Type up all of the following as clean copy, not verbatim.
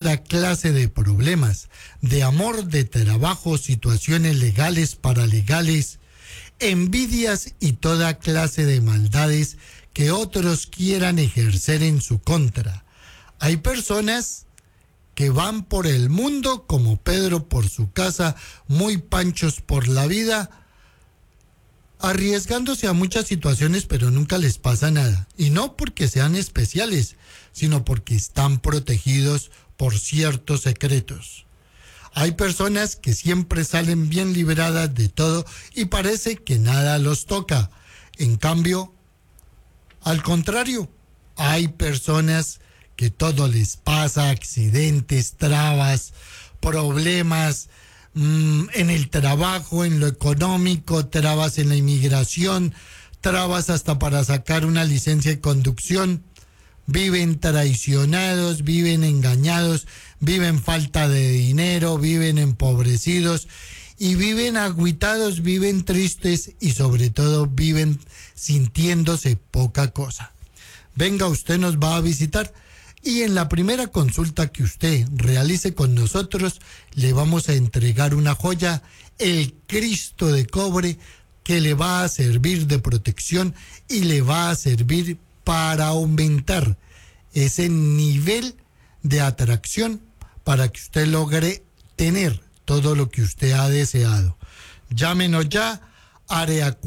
toda clase de problemas, de amor, de trabajo, situaciones legales, paralegales, envidias y toda clase de maldades que otros quieran ejercer en su contra. Hay personas que van por el mundo como Pedro por su casa, muy panchos por la vida, arriesgándose a muchas situaciones, pero nunca les pasa nada. Y no porque sean especiales, sino porque están protegidos por ciertos secretos. Hay personas que siempre salen bien libradas de todo y parece que nada los toca. En cambio, al contrario, hay personas que todo les pasa, accidentes, trabas, problemas, en el trabajo, en lo económico, trabas en la inmigración, trabas hasta para sacar una licencia de conducción. Viven traicionados, viven engañados, viven falta de dinero, viven empobrecidos y viven agüitados, viven tristes y sobre todo viven sintiéndose poca cosa. Venga, usted nos va a visitar. Y en la primera consulta que usted realice con nosotros, le vamos a entregar una joya, el Cristo de cobre, que le va a servir de protección y le va a servir para aumentar ese nivel de atracción para que usted logre tener todo lo que usted ha deseado. Llámenos ya. Área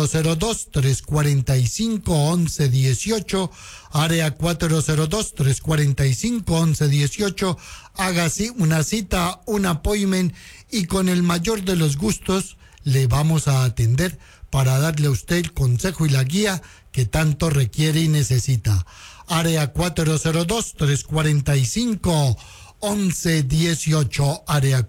402-345-1118, área 402-345-1118, hágase una cita, un appointment y con el mayor de los gustos le vamos a atender para darle a usted el consejo y la guía que tanto requiere y necesita. Área 402-345-1118, área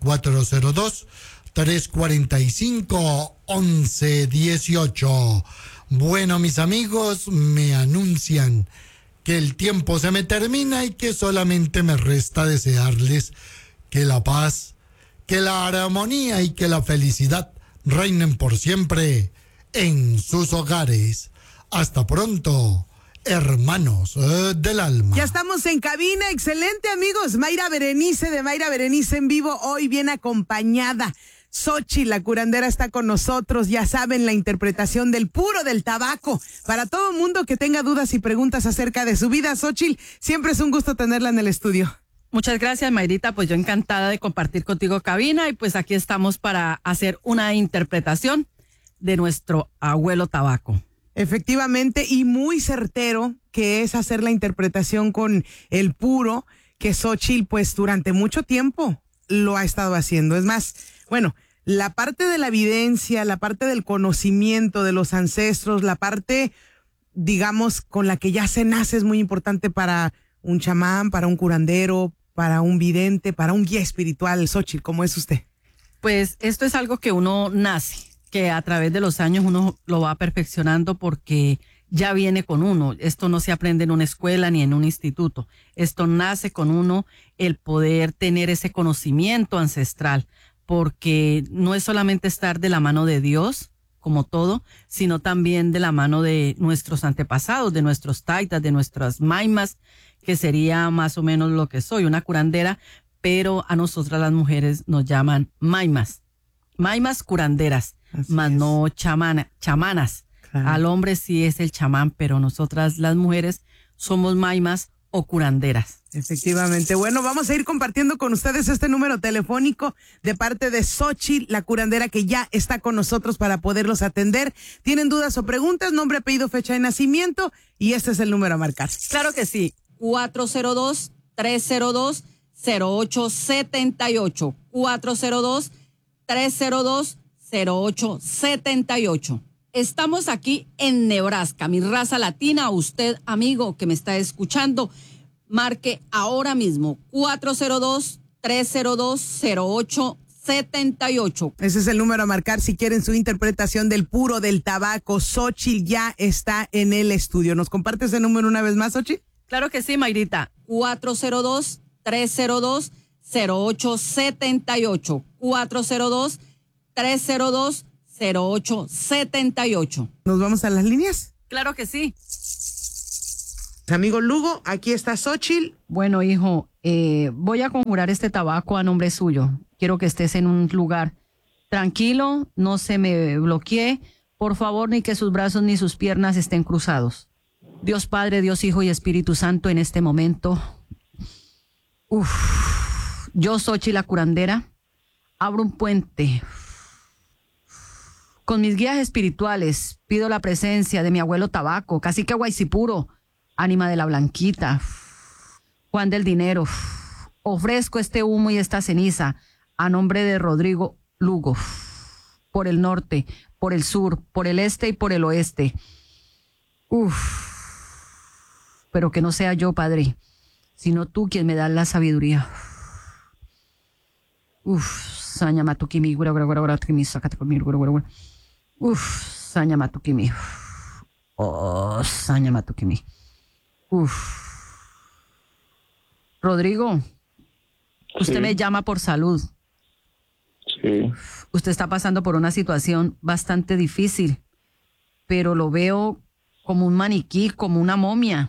402-345-1118. Bueno, mis amigos, me anuncian que el tiempo se me termina y que solamente me resta desearles que la paz, que la armonía y que la felicidad reinen por siempre en sus hogares. Hasta pronto, hermanos del alma. Ya estamos en cabina, excelente amigos. Mayra Berenice de Mayra Berenice en vivo, hoy bien acompañada. Xochitl, la curandera, está con nosotros. Ya saben, la interpretación del puro del tabaco. Para todo mundo que tenga dudas y preguntas acerca de su vida, Xochitl, siempre es un gusto tenerla en el estudio. Muchas gracias, Mayrita. Pues yo encantada de compartir contigo cabina y pues aquí estamos para hacer una interpretación de nuestro abuelo tabaco. Efectivamente, y muy certero que es hacer la interpretación con el puro, que Xochitl pues durante mucho tiempo lo ha estado haciendo. Es más, bueno, la parte de la evidencia, la parte del conocimiento de los ancestros, la parte, digamos, con la que ya se nace es muy importante para un chamán, para un curandero, para un vidente, para un guía espiritual. Xochitl, ¿cómo es usted? Pues esto es algo que uno nace, que a través de los años uno lo va perfeccionando porque ya viene con uno. Esto no se aprende en una escuela ni en un instituto. Esto nace con uno, el poder tener ese conocimiento ancestral, porque no es solamente estar de la mano de Dios, como todo, sino también de la mano de nuestros antepasados, de nuestros taitas, de nuestras maimas, que sería más o menos lo que soy, una curandera, pero a nosotras las mujeres nos llaman maimas curanderas, más no chamanas. Claro. Al hombre sí es el chamán, pero nosotras las mujeres somos maimas o curanderas. Efectivamente. Bueno, vamos a ir compartiendo con ustedes este número telefónico de parte de Xochitl, la curandera, que ya está con nosotros para poderlos atender. ¿Tienen dudas o preguntas? Nombre, apellido, fecha de nacimiento, y este es el número a marcar. Claro que sí. 402-302-0878. 402-302-0878. Estamos aquí en Nebraska, mi raza latina. Usted, amigo que me está escuchando, marque ahora mismo 402-302-0878. Ese es el número a marcar si quieren su interpretación del puro del tabaco. Xochitl ya está en el estudio. ¿Nos comparte ese número una vez más, Xochitl? Claro que sí, Mayrita. 402-302-0878. 402-302-0878. ¿Nos vamos a las líneas? Claro que sí. Amigo Lugo, aquí está Xochitl. Bueno, hijo, voy a conjurar este tabaco a nombre suyo. Quiero que estés en un lugar tranquilo, no se me bloquee. Por favor, ni que sus brazos ni sus piernas estén cruzados. Dios Padre, Dios Hijo y Espíritu Santo, en este momento. Yo, Xochitl la curandera, abro un puente. Con mis guías espirituales, pido la presencia de mi abuelo Tabaco, cacique Guaycipuro, ánima de la Blanquita, Juan del Dinero. Ofrezco este humo y esta ceniza a nombre de Rodrigo Lugo, por el norte, por el sur, por el este y por el oeste. Pero que no sea yo, Padre, sino tú quien me das la sabiduría. Saña matukimi, gura gura gura gura tukimi, sácate conmigo, gura gura gura. Saña matukimi. Saña matukimi. Rodrigo, usted me llama por salud. Sí. Usted está pasando por una situación bastante difícil, pero lo veo como un maniquí, como una momia.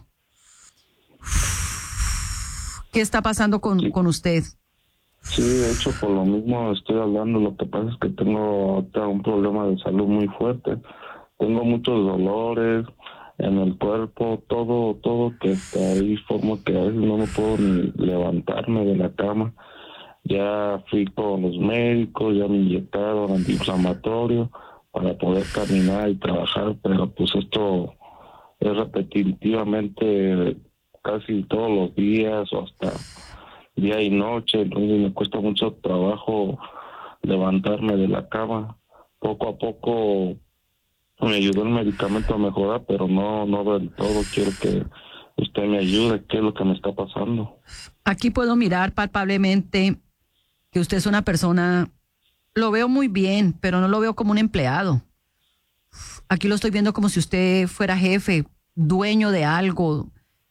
¿Qué está pasando con usted? Sí, de hecho, por lo mismo estoy hablando. Lo que pasa es que tengo ahorita un problema de salud muy fuerte. Tengo muchos dolores en el cuerpo, todo que está ahí, forma que a veces no me puedo ni levantarme de la cama. Ya fui con los médicos, ya me inyectaron antiinflamatorio para poder caminar y trabajar, pero pues esto es repetitivamente casi todos los días o hasta día y noche, entonces me cuesta mucho trabajo levantarme de la cama. Poco a poco me ayudó el medicamento a mejorar, pero no del todo. Quiero que usted me ayude. ¿Qué es lo que me está pasando? Aquí puedo mirar palpablemente que usted es una persona, lo veo muy bien, pero no lo veo como un empleado. Aquí lo estoy viendo como si usted fuera jefe, dueño de algo,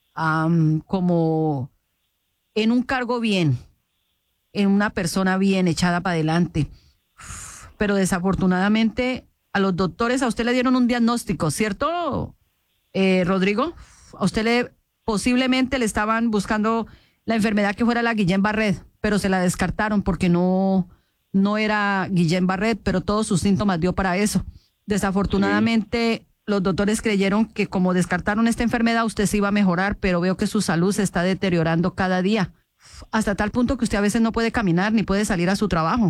como en un cargo bien, en una persona bien echada para adelante. Pero desafortunadamente a los doctores, a usted le dieron un diagnóstico, ¿cierto, Rodrigo? A usted posiblemente le estaban buscando la enfermedad que fuera la Guillain-Barré, pero se la descartaron porque no era Guillain-Barré, pero todos sus síntomas dio para eso. Desafortunadamente, los doctores creyeron que como descartaron esta enfermedad, usted se iba a mejorar, pero veo que su salud se está deteriorando cada día, hasta tal punto que usted a veces no puede caminar ni puede salir a su trabajo.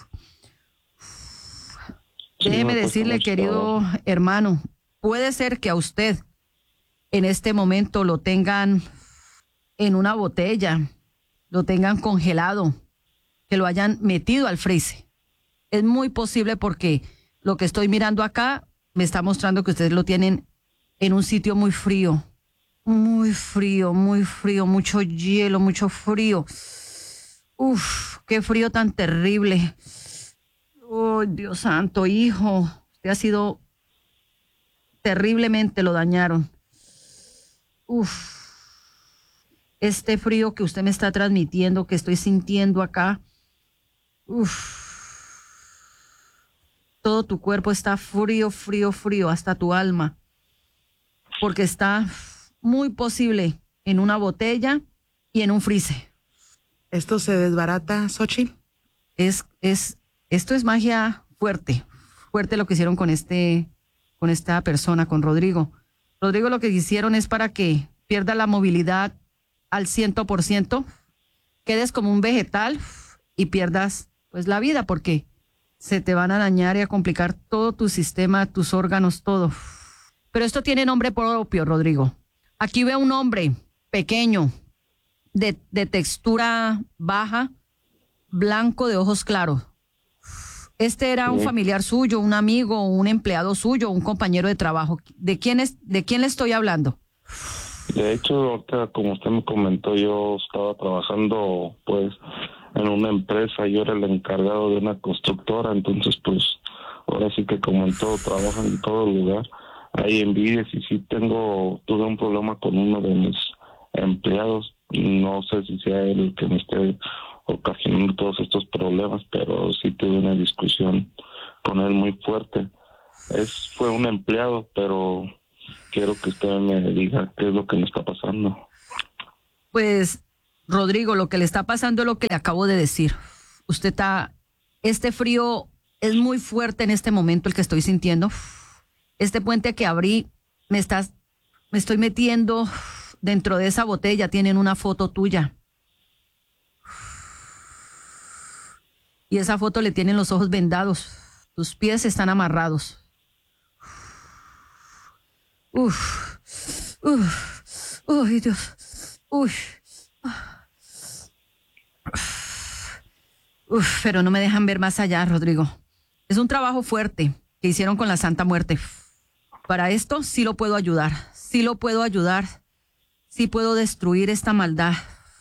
Déjeme decirle, querido hermano, puede ser que a usted en este momento lo tengan en una botella, lo tengan congelado, que lo hayan metido al freezer. Es muy posible porque lo que estoy mirando acá me está mostrando que ustedes lo tienen en un sitio muy frío, mucho hielo, mucho frío. Qué frío tan terrible. Oh, Dios santo, hijo, usted ha sido terriblemente, lo dañaron. Este frío que usted me está transmitiendo, que estoy sintiendo acá, todo tu cuerpo está frío, hasta tu alma, porque está muy posible en una botella y en un freezer. ¿Esto se desbarata, Xochitl? Esto es magia fuerte lo que hicieron con esta persona, con Rodrigo. Rodrigo, lo que hicieron es para que pierda la movilidad al 100%, quedes como un vegetal y pierdas pues la vida, porque se te van a dañar y a complicar todo tu sistema, tus órganos, todo. Pero esto tiene nombre propio, Rodrigo. Aquí veo un hombre pequeño, de textura baja, blanco, de ojos claros. Este era un familiar suyo, un amigo, un empleado suyo, un compañero de trabajo. ¿De quién le estoy hablando? De hecho, ahorita, como usted me comentó, yo estaba trabajando pues en una empresa. Yo era el encargado de una constructora, entonces pues ahora sí que como en todo trabajo, en todo lugar hay envidias, y sí tuve un problema con uno de mis empleados. No sé si sea él el que me esté ocasionando todos estos problemas, pero sí tuve una discusión con él muy fuerte. Fue un empleado, pero quiero que usted me diga qué es lo que me está pasando. Pues, Rodrigo, lo que le está pasando es lo que le acabo de decir. Este frío es muy fuerte en este momento, el que estoy sintiendo. Este puente que abrí, me estoy metiendo dentro de esa botella, tienen una foto tuya. Y esa foto le tienen los ojos vendados. Tus pies están amarrados. Uy, Dios. Pero no me dejan ver más allá, Rodrigo. Es un trabajo fuerte que hicieron con la Santa Muerte. Para esto sí lo puedo ayudar. Sí lo puedo ayudar. Sí puedo destruir esta maldad.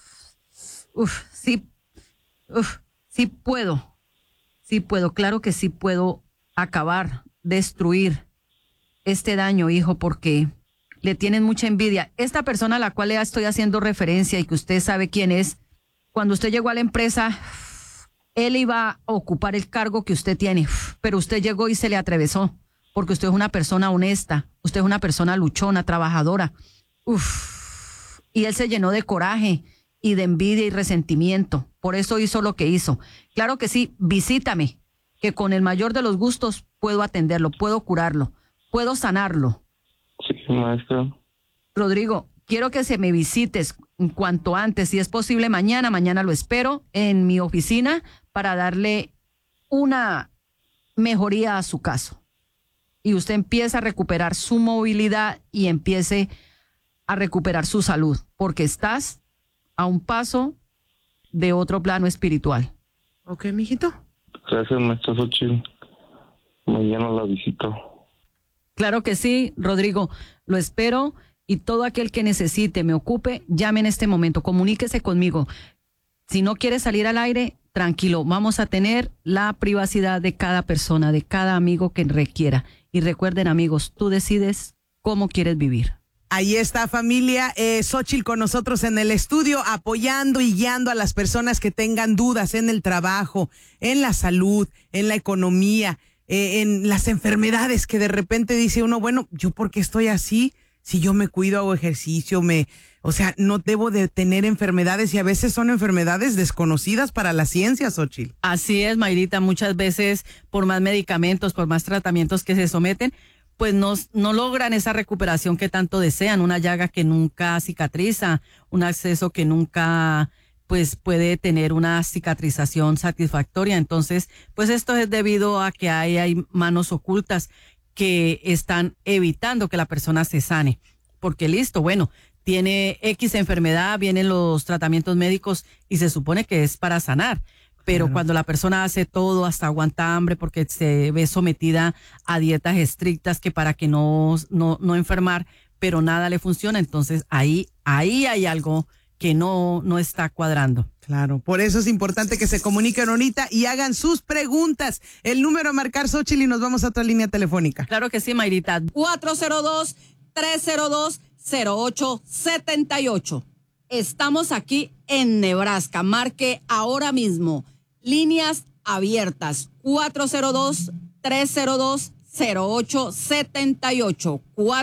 Sí puedo. Sí puedo. Claro que sí puedo acabar, destruir este daño, hijo, porque le tienen mucha envidia. Esta persona a la cual le estoy haciendo referencia y que usted sabe quién es, cuando usted llegó a la empresa, él iba a ocupar el cargo que usted tiene, pero usted llegó y se le atravesó, porque usted es una persona honesta, usted es una persona luchona, trabajadora. Y él se llenó de coraje y de envidia y resentimiento. Por eso hizo lo que hizo. Claro que sí, visítame, que con el mayor de los gustos puedo atenderlo, puedo curarlo, puedo sanarlo. Sí, maestra. Rodrigo, quiero que se me visites en cuanto antes, si es posible mañana lo espero en mi oficina para darle una mejoría a su caso. Y usted empieza a recuperar su movilidad y empiece a recuperar su salud, porque estás a un paso de otro plano espiritual. Ok, mijito. Gracias, maestra Xochitl. Mañana la visito. Claro que sí, Rodrigo, lo espero y todo aquel que necesite, me ocupe, llame en este momento, comuníquese conmigo. Si no quiere salir al aire, tranquilo, vamos a tener la privacidad de cada persona, de cada amigo que requiera. Y recuerden, amigos, tú decides cómo quieres vivir. Ahí está, familia. Xochitl con nosotros en el estudio, apoyando y guiando a las personas que tengan dudas en el trabajo, en la salud, en la economía, en las enfermedades que de repente dice uno, bueno, ¿yo por qué estoy así? Si yo me cuido, hago ejercicio, o sea, no debo de tener enfermedades y a veces son enfermedades desconocidas para la ciencia, Xochitl. Así es, Mayrita, muchas veces por más medicamentos, por más tratamientos que se someten, pues no logran esa recuperación que tanto desean, una llaga que nunca cicatriza, un acceso que nunca pues puede tener una cicatrización satisfactoria. Entonces, pues esto es debido a que hay manos ocultas que están evitando que la persona se sane. Porque listo, bueno, tiene X enfermedad, vienen los tratamientos médicos y se supone que es para sanar. Pero claro, cuando la persona hace todo, hasta aguanta hambre porque se ve sometida a dietas estrictas que para que no enfermar, pero nada le funciona, entonces ahí hay algo que no está cuadrando. Claro, por eso es importante que se comuniquen ahorita y hagan sus preguntas. El número a marcar, Xochitl, y nos vamos a otra línea telefónica. Claro que sí, Mayrita. 402-302-0878. Estamos aquí en Nebraska. Marque ahora mismo. Líneas abiertas. 402-302-0878.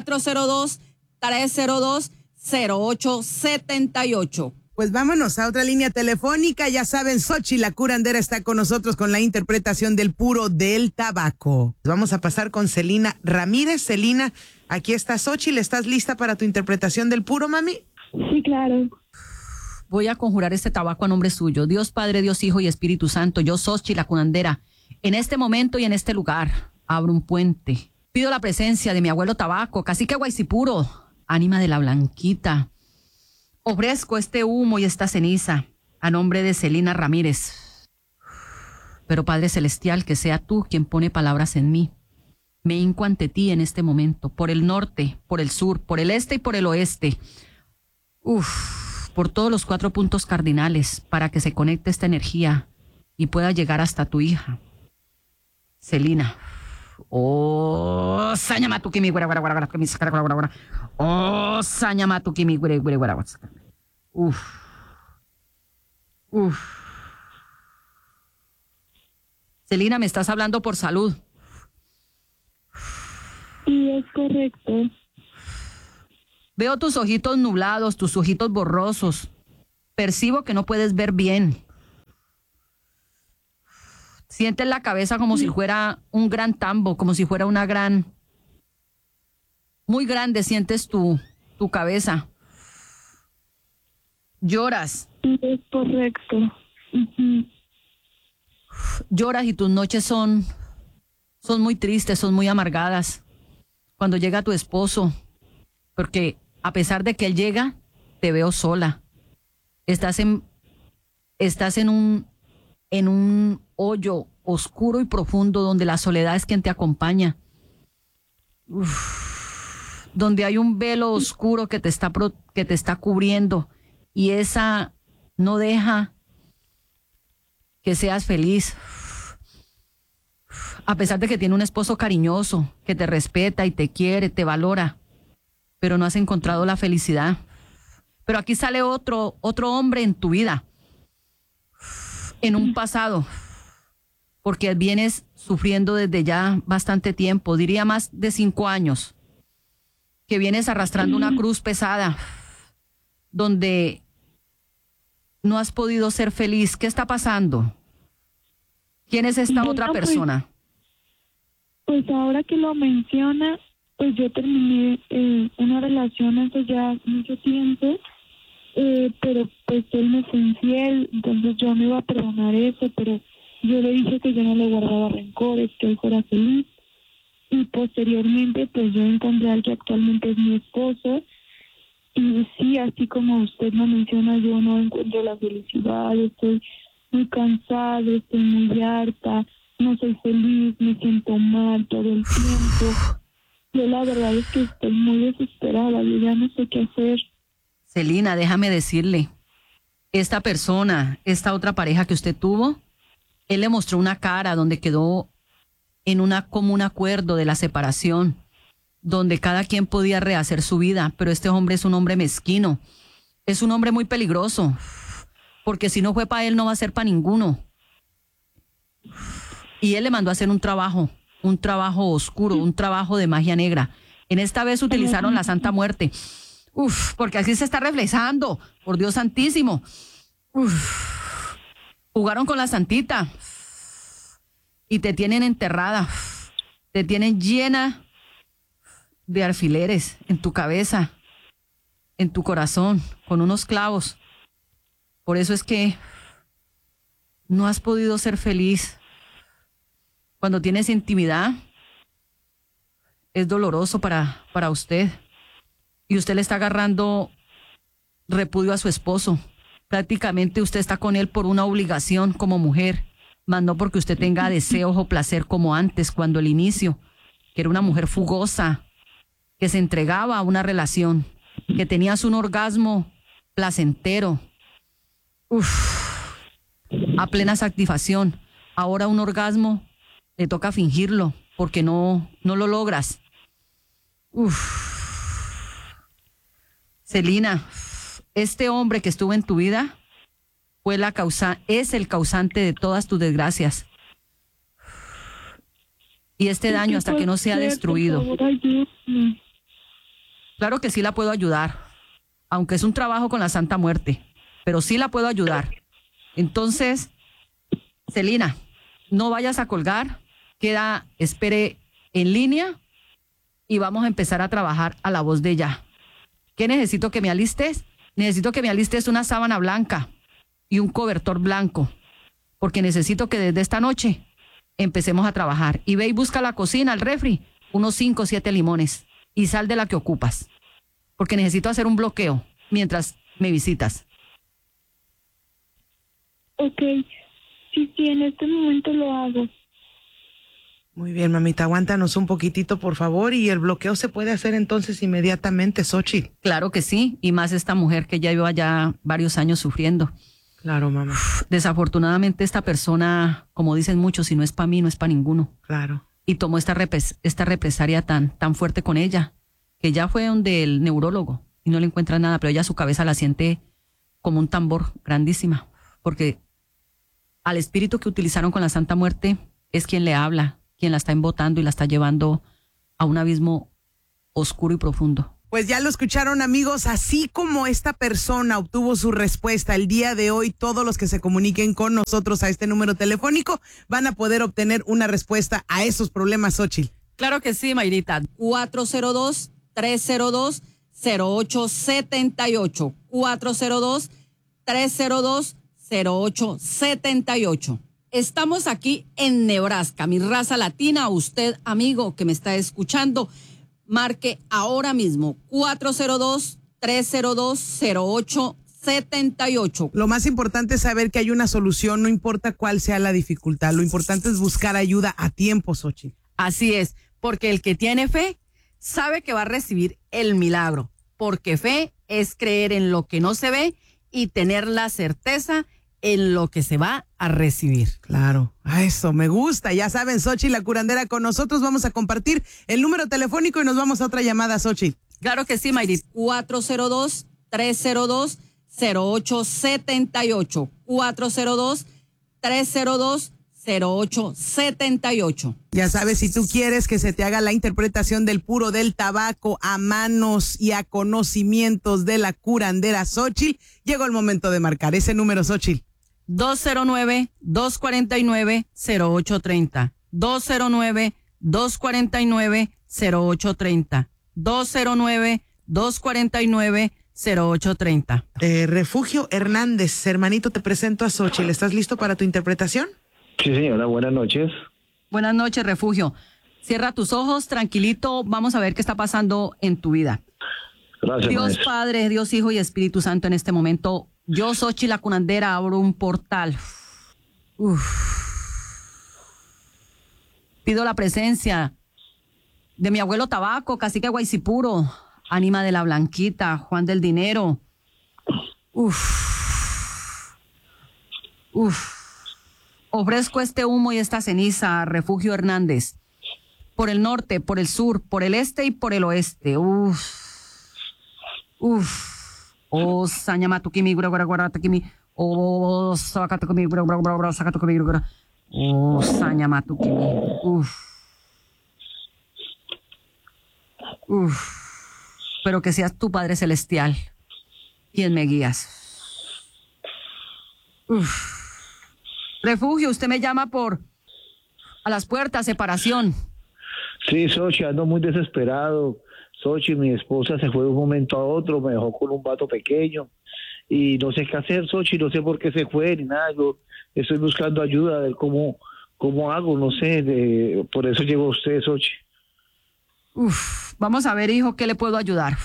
402-302-0878. Pues vámonos a otra línea telefónica. Ya saben, Xochitl, la curandera, está con nosotros con la interpretación del puro del tabaco. Vamos a pasar con Celina Ramírez. Celina, aquí está Xochitl. ¿Estás lista para tu interpretación del puro, mami? Sí, claro. Voy a conjurar este tabaco a nombre suyo. Dios Padre, Dios Hijo y Espíritu Santo. Yo, Xochitl, la curandera, en este momento y en este lugar, abro un puente. Pido la presencia de mi abuelo tabaco, cacique Guaycipuro, ánima de la Blanquita. Ofrezco este humo y esta ceniza a nombre de Celina Ramírez. Pero Padre Celestial, que sea tú quien pone palabras en mí. Me hinco ante ti en este momento, por el norte, por el sur, por el este y por el oeste. Por todos los 4 puntos cardinales, para que se conecte esta energía y pueda llegar hasta tu hija. Celina. Oh, sañamatu mi güera, güera, que mi sacara, güera. Oh, sañamatu mi güera, güera. Celina, me estás hablando por salud. Sí, es correcto. Veo tus ojitos nublados, tus ojitos borrosos. Percibo que no puedes ver bien. Sientes la cabeza como si fuera un gran tambo, como si fuera una gran... Muy grande sientes tu cabeza. Lloras. Es correcto. Ujú. Lloras y tus noches son muy tristes, son muy amargadas. Cuando llega tu esposo, porque a pesar de que él llega, te veo sola. Estás en un hoyo oscuro y profundo donde la soledad es quien te acompaña. Donde hay un velo oscuro que te está cubriendo y esa no deja que seas feliz. A pesar de que tiene un esposo cariñoso, que te respeta y te quiere, te valora, pero no has encontrado la felicidad. Pero aquí sale otro hombre en tu vida, en un pasado, porque vienes sufriendo desde ya bastante tiempo, diría más de 5 años, que vienes arrastrando una cruz pesada, donde no has podido ser feliz. ¿Qué está pasando? ¿Quién es esta otra persona? Pues ahora que lo menciona, pues yo terminé una relación hace ya mucho tiempo, pero pues él me fue infiel, entonces yo me iba a perdonar eso, pero yo le dije que yo no le guardaba rencores, que él fuera feliz. Y posteriormente, pues yo encontré al que actualmente es mi esposo. Y sí, así como usted lo menciona, yo no encuentro la felicidad, estoy muy cansada, estoy muy harta, no soy feliz, me siento mal todo el tiempo. Yo la verdad es que estoy muy desesperada, yo ya no sé qué hacer. Celina, déjame decirle, esta persona, esta otra pareja que usted tuvo, él le mostró una cara donde quedó en común acuerdo de la separación, donde cada quien podía rehacer su vida, pero este hombre es un hombre mezquino, es un hombre muy peligroso, porque si no fue para él, no va a ser para ninguno. Y él le mandó a hacer un trabajo oscuro, un trabajo de magia negra. En esta vez utilizaron la Santa Muerte. Porque así se está reflejando, por Dios santísimo. Jugaron con la Santita y te tienen enterrada, te tienen llena de alfileres en tu cabeza, en tu corazón, con unos clavos. Por eso es que no has podido ser feliz. Cuando tienes intimidad, es doloroso para usted. Y usted le está agarrando repudio a su esposo. Prácticamente usted está con él por una obligación como mujer, más no porque usted tenga deseos o placer como antes, cuando el inicio, que era una mujer fugosa, que se entregaba a una relación, que tenías un orgasmo placentero, a plena satisfacción. Ahora un orgasmo le toca fingirlo porque no lo logras. Celina, este hombre que estuvo en tu vida es el causante de todas tus desgracias. Y este daño hasta que no sea destruido. Claro que sí la puedo ayudar, aunque es un trabajo con la Santa Muerte, pero sí la puedo ayudar. Entonces, Celina, no vayas a colgar, espere en línea y vamos a empezar a trabajar a la voz de ella. ¿Qué necesito que me alistes? Necesito que me alistes una sábana blanca y un cobertor blanco, porque necesito que desde esta noche empecemos a trabajar. Y ve y busca la cocina, el refri, unos 5 o 7 limones y sal de la que ocupas, porque necesito hacer un bloqueo mientras me visitas. Ok, sí, en este momento lo hago. Muy bien, mamita, aguántanos un poquitito, por favor, y el bloqueo se puede hacer entonces inmediatamente, Xochitl. Claro que sí, y más esta mujer que ya lleva ya varios años sufriendo. Claro, mamá. Desafortunadamente esta persona, como dicen muchos, si no es para mí, no es para ninguno. Claro. Y tomó esta represalia tan fuerte con ella, que ya fue donde el neurólogo y no le encuentra nada, pero ella su cabeza la siente como un tambor, grandísima, porque al espíritu que utilizaron con la Santa Muerte es quien le habla, quien la está embotando y la está llevando a un abismo oscuro y profundo. Pues ya lo escucharon, amigos, así como esta persona obtuvo su respuesta el día de hoy, todos los que se comuniquen con nosotros a este número telefónico van a poder obtener una respuesta a esos problemas, Xochitl. Claro que sí, Mayrita. 402-302-0878. 402-302-0878. Estamos aquí en Nebraska, mi raza latina. Usted, amigo que me está escuchando, marque ahora mismo 402-302-0878. Lo más importante es saber que hay una solución, no importa cuál sea la dificultad. Lo importante es buscar ayuda a tiempo, Xochitl. Así es, porque el que tiene fe sabe que va a recibir el milagro, porque fe es creer en lo que no se ve y tener la certeza en lo que se va a recibir. Claro, a eso me gusta. Ya saben, Xochitl, la curandera con nosotros. Vamos a compartir el número telefónico y nos vamos a otra llamada, Xochitl. Claro que sí, Mayrit. 402-302-0878. 402-302-0878. Ya sabes, si tú quieres que se te haga la interpretación del puro del tabaco a manos y a conocimientos de la curandera Xochitl, llegó el momento de marcar ese número, Xochitl. 209-249-0830. 209-249-0830. 209-249-0830. Refugio Hernández, hermanito, te presento a Xochitl. ¿Estás listo para tu interpretación? Sí, señora, buenas noches. Buenas noches, Refugio. Cierra tus ojos, tranquilito. Vamos a ver qué está pasando en tu vida. Gracias, Dios maestro. Padre, Dios Hijo y Espíritu Santo, en este momento, yo, Xochitl, la curandera, abro un portal. Pido la presencia de mi abuelo Tabaco, cacique Guaycipuro, ánima de la Blanquita, Juan del Dinero. Ofrezco este humo y esta ceniza a Refugio Hernández. Por el norte, por el sur, por el este y por el oeste. Oh, sañamatukimi, guraguaraguaratakimi. Oh, sacatukimi, guraguaraguaraguara, sacatukimi, guraguara. Oh, sañamatukimi. Pero que seas tu Padre Celestial quien me guías. Refugio, usted me llama a las puertas, separación. Sí, Xochitl, ando muy desesperado. Xochitl, mi esposa se fue de un momento a otro, me dejó con un vato pequeño y no sé qué hacer, Xochitl, no sé por qué se fue ni nada. Yo estoy buscando ayuda, a ver cómo hago, no sé, por eso llegó usted, Xochitl. Vamos a ver, hijo, ¿qué le puedo ayudar?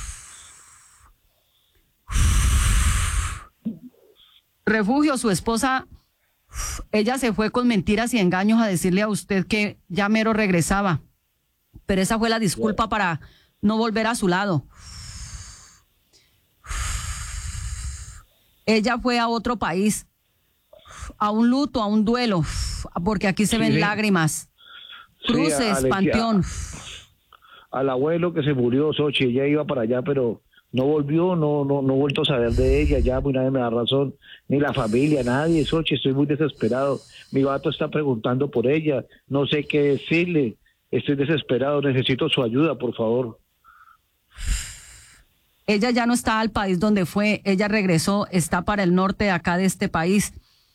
Refugio, su esposa, ella se fue con mentiras y engaños a decirle a usted que ya mero regresaba, pero esa fue la disculpa para no volver a su lado. Ella fue a otro país, a un luto, a un duelo, porque aquí se ven lágrimas, cruces, panteón. Al abuelo que se murió, Xochitl, ella iba para allá, pero no volvió, no he vuelto a saber de ella, ya pues nadie me da razón, ni la familia, nadie, Xochitl, estoy muy desesperado. Mi vato está preguntando por ella, no sé qué decirle, estoy desesperado, necesito su ayuda, por favor. Ella ya no está al país donde fue, ella regresó, está para el norte de acá de este país.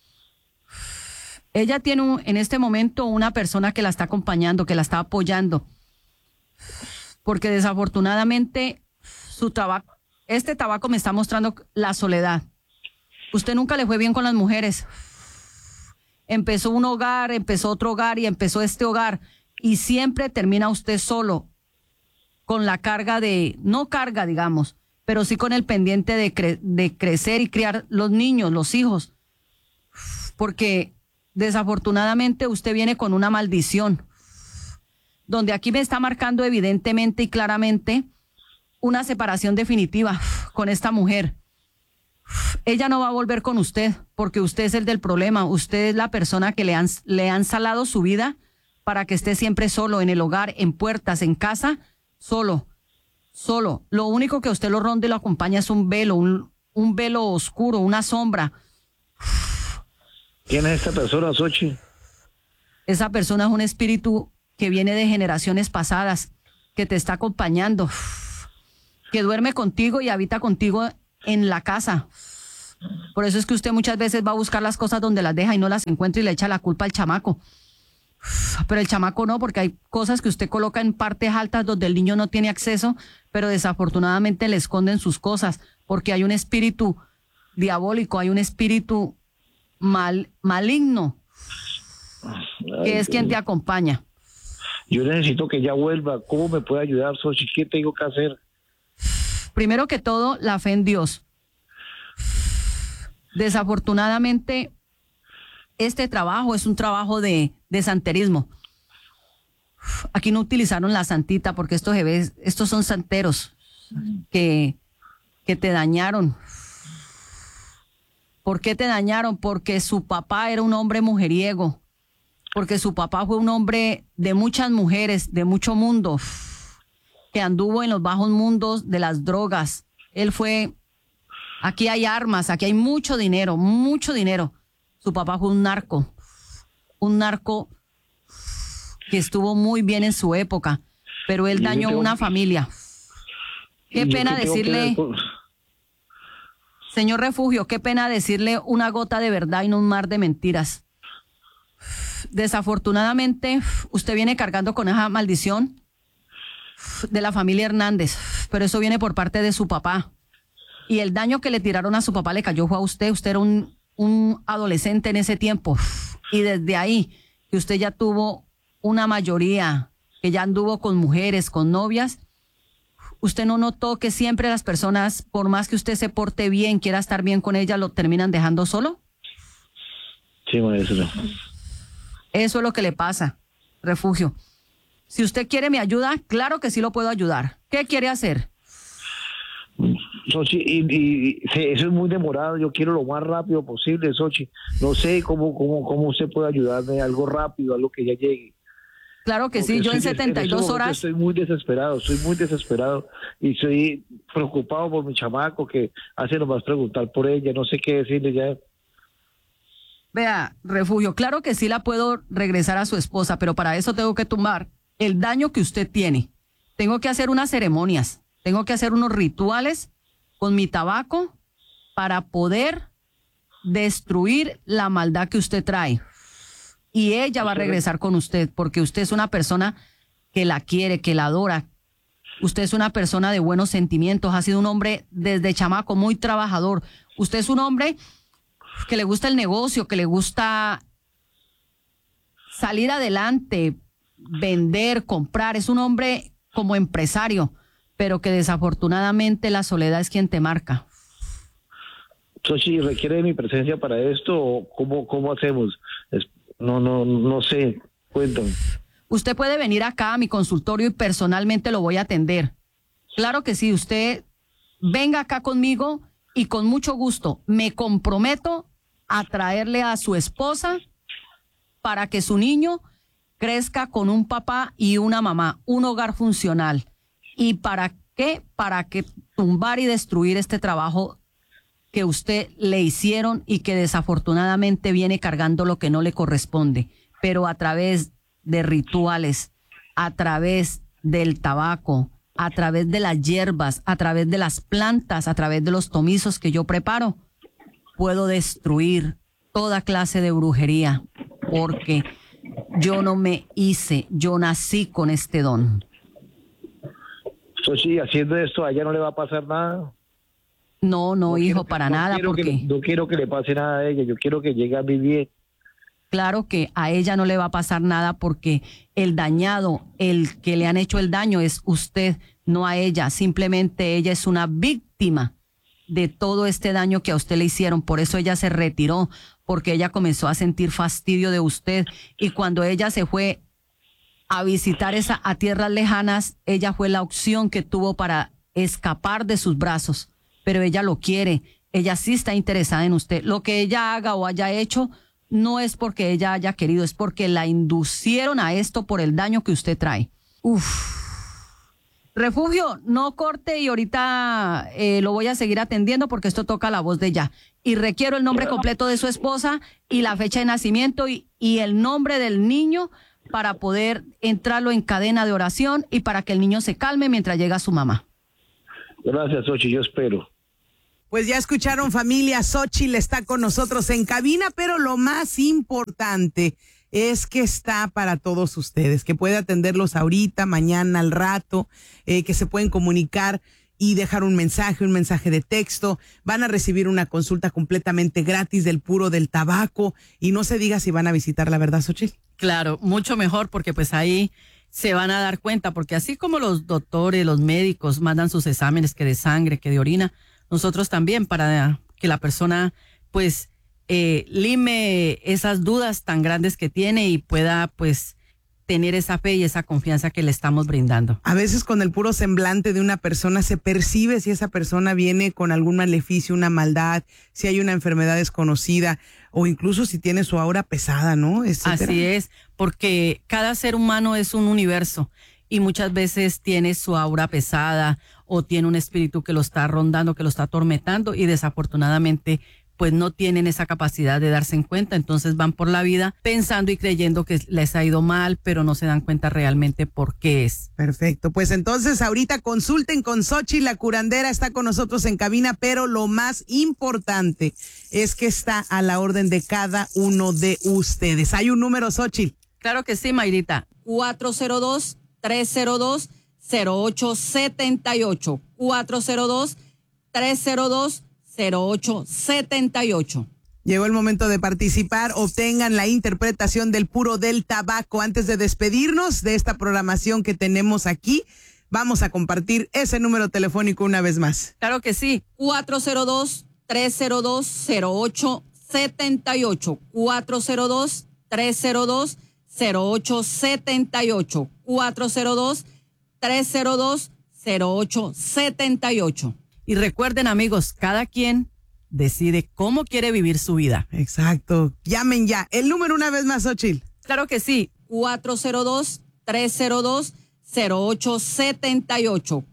Ella tiene en este momento una persona que la está acompañando, que la está apoyando, porque desafortunadamente este tabaco me está mostrando la soledad. Usted nunca le fue bien con las mujeres. Empezó un hogar, empezó otro hogar y empezó este hogar, y siempre termina usted solo, con la carga no carga, digamos, pero sí con el pendiente de crecer y criar los niños, los hijos, porque desafortunadamente usted viene con una maldición, donde aquí me está marcando evidentemente y claramente una separación definitiva con esta mujer. Ella no va a volver con usted, porque usted es el del problema, usted es la persona que le han salado su vida para que esté siempre solo en el hogar, en puertas, en casa, solo. Lo único que a usted lo ronda y lo acompaña es un velo, un velo oscuro, una sombra. ¿Quién es esta persona, Xochitl? Esa persona es un espíritu que viene de generaciones pasadas, que te está acompañando. que duerme contigo y habita contigo en la casa. Por eso es que usted muchas veces va a buscar las cosas donde las deja y no las encuentra y le echa la culpa al chamaco. Pero el chamaco no, porque hay cosas que usted coloca en partes altas donde el niño no tiene acceso, pero desafortunadamente le esconden sus cosas, porque hay un espíritu diabólico, hay un espíritu maligno, que es quien te acompaña. Yo necesito que ella vuelva. ¿Cómo me puede ayudar, Xochitl? ¿Qué tengo que hacer? Primero que todo, la fe en Dios. Desafortunadamente, este trabajo es un trabajo de santerismo. Aquí no utilizaron la santita porque estos son santeros que te dañaron. ¿Por qué te dañaron? Porque su papá era un hombre mujeriego, porque su papá fue un hombre de muchas mujeres, de mucho mundo, que anduvo en los bajos mundos de las drogas. Él fue, aquí hay armas, aquí hay mucho dinero, mucho dinero. Su papá fue un narco que estuvo muy bien en su época, pero él dañó una familia. Qué pena decirle... Señor Refugio, qué pena decirle una gota de verdad y no un mar de mentiras. Desafortunadamente, usted viene cargando con esa maldición de la familia Hernández, pero eso viene por parte de su papá. Y el daño que le tiraron a su papá le cayó fue a usted. Usted era un adolescente en ese tiempo. Y desde ahí, que usted ya tuvo una mayoría, que ya anduvo con mujeres, con novias, ¿usted no notó que siempre las personas, por más que usted se porte bien, quiera estar bien con ellas, lo terminan dejando solo? Sí, maestro. Eso es lo que le pasa, Refugio. Si usted quiere mi ayuda, claro que sí lo puedo ayudar. ¿Qué quiere hacer? Xochitl, eso es muy demorado. Yo quiero lo más rápido posible, Xochitl. No sé cómo usted puede ayudarme, algo rápido, algo que ya llegue. Claro que sí, yo en 72 horas... Estoy muy desesperado y estoy preocupado por mi chamaco que hace nomás preguntar por ella, no sé qué decirle ya. Vea, Refugio, claro que sí la puedo regresar a su esposa, pero para eso tengo que tumbar el daño que usted tiene. Tengo que hacer unas ceremonias, tengo que hacer unos rituales con mi tabaco para poder destruir la maldad que usted trae. Y ella va a regresar con usted, porque usted es una persona que la quiere, que la adora. Usted es una persona de buenos sentimientos, ha sido un hombre desde chamaco muy trabajador. Usted es un hombre que le gusta el negocio, que le gusta salir adelante, vender, comprar. Es un hombre como empresario, pero que desafortunadamente la soledad es quien te marca. Xochitl, ¿requiere de mi presencia para esto o cómo hacemos? No sé, cuéntame. Usted puede venir acá a mi consultorio y personalmente lo voy a atender. Claro que sí, usted venga acá conmigo y con mucho gusto me comprometo a traerle a su esposa para que su niño crezca con un papá y una mamá, un hogar funcional. ¿Y para qué? Para que tumbar y destruir este trabajo que usted le hicieron y que desafortunadamente viene cargando lo que no le corresponde, pero a través de rituales, a través del tabaco, a través de las hierbas, a través de las plantas, a través de los tomizos que yo preparo, puedo destruir toda clase de brujería, porque yo no me hice, yo nací con este don. Xochitl, haciendo esto, a ella no le va a pasar nada. No, hijo, para nada, porque... No quiero que le pase nada a ella, yo quiero que llegue a mi bien. Claro que a ella no le va a pasar nada porque el dañado, el que le han hecho el daño es usted, no a ella. Simplemente ella es una víctima de todo este daño que a usted le hicieron. Por eso ella se retiró, porque ella comenzó a sentir fastidio de usted. Y cuando ella se fue a visitar a tierras lejanas, ella fue la opción que tuvo para escapar de sus brazos. Pero ella lo quiere, ella sí está interesada en usted. Lo que ella haga o haya hecho no es porque ella haya querido, es porque la inducieron a esto por el daño que usted trae. Refugio, no corte y ahorita lo voy a seguir atendiendo porque esto toca la voz de ella. Y requiero el nombre completo de su esposa y la fecha de nacimiento y el nombre del niño para poder entrarlo en cadena de oración y para que el niño se calme mientras llega su mamá. Gracias, Xochitl, yo espero. Pues ya escucharon, familia, Xochitl está con nosotros en cabina, pero lo más importante es que está para todos ustedes, que puede atenderlos ahorita, mañana, al rato, que se pueden comunicar y dejar un mensaje de texto. Van a recibir una consulta completamente gratis del puro del tabaco y no se diga si van a visitar, la verdad, Xochitl. Claro, mucho mejor porque pues ahí se van a dar cuenta, porque así como los doctores, los médicos mandan sus exámenes que de sangre, que de orina, nosotros también para que la persona pues lime esas dudas tan grandes que tiene y pueda pues tener esa fe y esa confianza que le estamos brindando. A veces con el puro semblante de una persona se percibe si esa persona viene con algún maleficio, una maldad, si hay una enfermedad desconocida o incluso si tiene su aura pesada, ¿no? Etcétera. Así es, porque cada ser humano es un universo y muchas veces tiene su aura pesada o tiene un espíritu que lo está rondando, que lo está atormentando y desafortunadamente pues no tienen esa capacidad de darse en cuenta, entonces van por la vida pensando y creyendo que les ha ido mal, pero no se dan cuenta realmente por qué es. Perfecto, pues entonces ahorita consulten con Xochitl, la curandera está con nosotros en cabina, pero lo más importante es que está a la orden de cada uno de ustedes. ¿Hay un número, Xochitl? Claro que sí, Mayrita. 402-302-0878. 402-302-0878. Llegó el momento de participar, obtengan la interpretación del puro del tabaco. Antes de despedirnos de esta programación que tenemos aquí, vamos a compartir ese número telefónico una vez más. Claro que sí. 402-302-0878. 402-302-0878. 402-302-0878. Y recuerden, amigos, cada quien decide cómo quiere vivir su vida. Exacto. Llamen ya. El número una vez más, Xochitl. Claro que sí. 402-302-0878.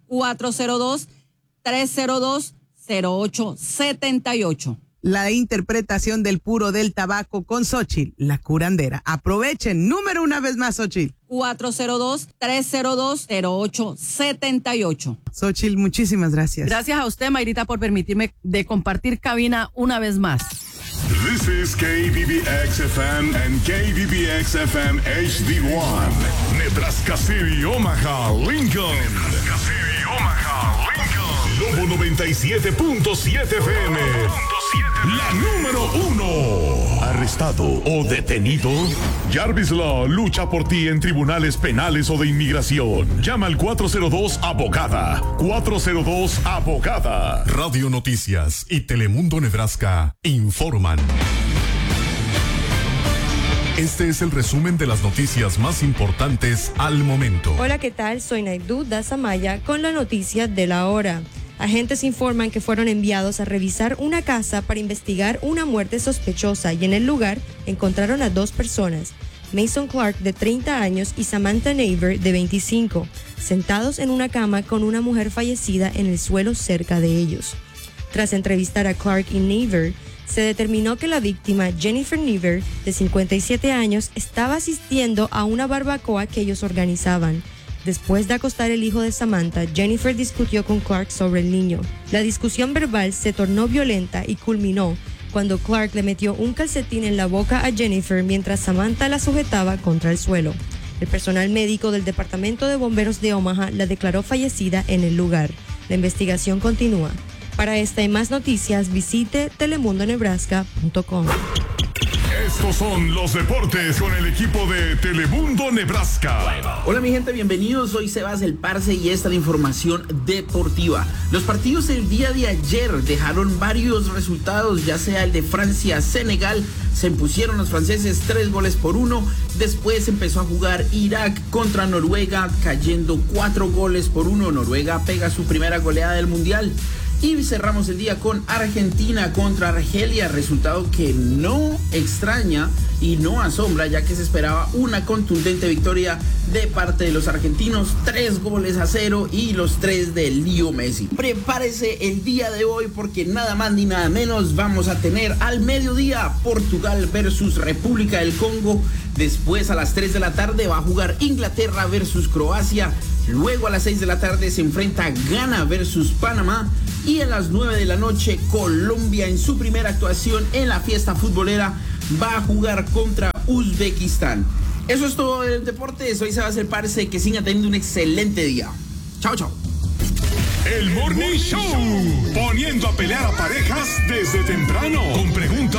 402-302-0878. La interpretación del puro del tabaco con Xochitl, la curandera. Aprovechen. Número una vez más, Xochitl. 402-302-0878. Xochitl, muchísimas gracias. Gracias a usted, Mayrita, por permitirme de compartir cabina una vez más. This is KBBX-FM and KBBX-FM HD1. Nebraska City, Omaha, Lincoln. Nebraska City, Omaha, Lincoln. Lobo 97.7 FM. La número 1. ¿Arrestado o detenido? Jarvis Law lucha por ti en tribunales penales o de inmigración. Llama al 402-ABOGADA. 402-ABOGADA. Radio Noticias y Telemundo Nebraska informan. Este es el resumen de las noticias más importantes al momento. Hola, ¿qué tal? Soy Naidu Dazamaya con la noticia de la hora. Agentes informan que fueron enviados a revisar una casa para investigar una muerte sospechosa y en el lugar encontraron a dos personas, Mason Clark de 30 años y Samantha Naver de 25, sentados en una cama con una mujer fallecida en el suelo cerca de ellos. Tras entrevistar a Clark y Naver, se determinó que la víctima, Jennifer Naver, de 57 años, estaba asistiendo a una barbacoa que ellos organizaban. Después de acostar el hijo de Samantha, Jennifer discutió con Clark sobre el niño. La discusión verbal se tornó violenta y culminó cuando Clark le metió un calcetín en la boca a Jennifer mientras Samantha la sujetaba contra el suelo. El personal médico del Departamento de Bomberos de Omaha la declaró fallecida en el lugar. La investigación continúa. Para esta y más noticias, visite telemundonebraska.com. Estos son los deportes con el equipo de Telemundo Nebraska. Hola mi gente, bienvenidos. Soy Sebas el Parce y esta es la información deportiva. Los partidos del día de ayer dejaron varios resultados, ya sea el de Francia-Senegal, se impusieron los franceses 3-1. Después empezó a jugar Irak contra Noruega, cayendo 4-1. Noruega pega su primera goleada del Mundial. Y cerramos el día con Argentina contra Argelia, resultado que no extraña y no asombra, ya que se esperaba una contundente victoria de parte de los argentinos, 3-0 y los 3 de Leo Messi. Prepárese el día de hoy porque nada más ni nada menos vamos a tener al mediodía Portugal versus República del Congo. Después a las 3 de la tarde va a jugar Inglaterra versus Croacia. Luego a las 6 de la tarde se enfrenta Ghana versus Panamá. Y a las 9 de la noche, Colombia, en su primera actuación en la fiesta futbolera, va a jugar contra Uzbekistán. Eso es todo del deporte. Soy Sebastián Parce. Que sigan teniendo un excelente día. Chao, chao. El Morning Show, poniendo a pelear a parejas desde temprano, con preguntas